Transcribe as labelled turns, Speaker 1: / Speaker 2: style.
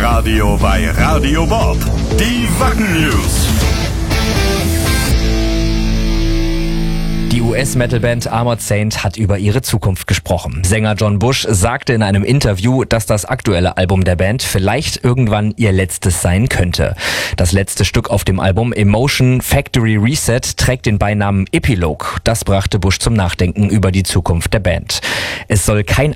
Speaker 1: Wochenradio bei Radio Bob. Die Wacken News.
Speaker 2: Die US-Metal-Band Armored Saint hat über ihre Zukunft gesprochen. Sänger John Bush sagte in einem Interview, dass das aktuelle Album der Band vielleicht irgendwann ihr letztes sein könnte. Das letzte Stück auf dem Album, Emotion Factory Reset, trägt den Beinamen Epilogue. Das brachte Bush zum Nachdenken über die Zukunft der Band. Es soll kein